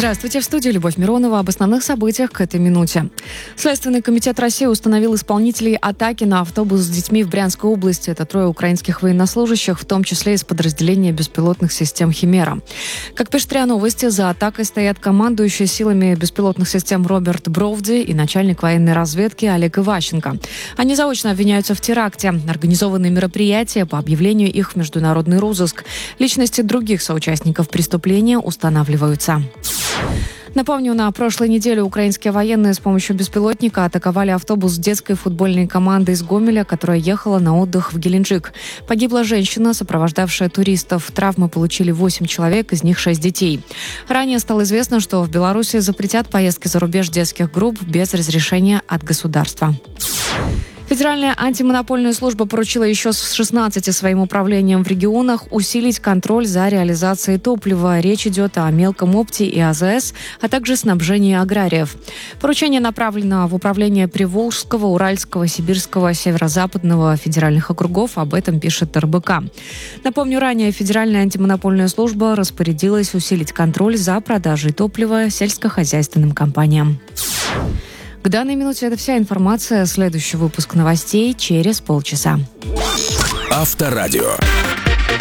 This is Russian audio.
Здравствуйте, в студии Любовь Миронова. Об основных событиях к этой минуте. Следственный комитет России установил исполнителей атаки на автобус с детьми в Брянской области. Это 3 украинских военнослужащих, в том числе из подразделения беспилотных систем «Химера». Как пишет РИА Новости, за атакой стоят командующий силами беспилотных систем Роберт Бровди и начальник военной разведки Олег Иващенко. Они заочно обвиняются в теракте. Организованы мероприятия по объявлению их в международный розыск. Личности других соучастников преступления устанавливаются. Напомню, на прошлой неделе украинские военные с помощью беспилотника атаковали автобус с детской футбольной командой из Гомеля, которая ехала на отдых в Геленджик. Погибла женщина, сопровождавшая туристов. Травмы получили 8 человек, из них 6 детей. Ранее стало известно, что в Беларуси запретят поездки за рубеж детских групп без разрешения от государства. Федеральная антимонопольная служба поручила еще с 16 своим управлениям в регионах усилить контроль за реализацией топлива. Речь идет о мелком опте и АЗС, а также снабжении аграриев. Поручение направлено в управление Приволжского, Уральского, Сибирского, Северо-Западного федеральных округов. Об этом пишет РБК. Напомню, ранее Федеральная антимонопольная служба распорядилась усилить контроль за продажей топлива сельскохозяйственным компаниям. К данной минуте это вся информация. Следующий выпуск новостей через полчаса. Авторадио.